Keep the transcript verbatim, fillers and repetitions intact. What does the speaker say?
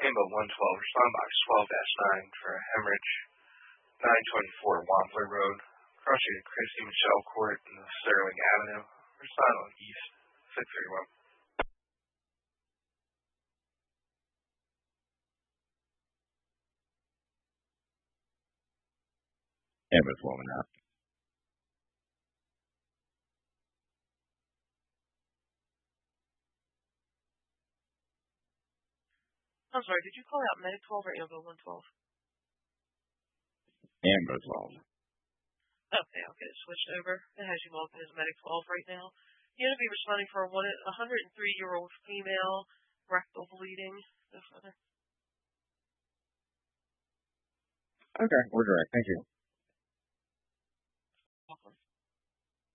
Ambo one twelve, respond box twelve dash nine for a hemorrhage, nine twenty-four Wampler Road, crossing Christy Michelle Court and Sterling Avenue. Respond on East six thirty-one. Amber's warming up. I'm sorry, did you call out Medic twelve or Ambo one twelve? Amber twelve. Okay, I'll get it switched over. It has you logged in as Medic twelve right now. You're going to be responding for a one hundred three-year-old female, rectal bleeding. No further. Okay, we're direct. Thank you.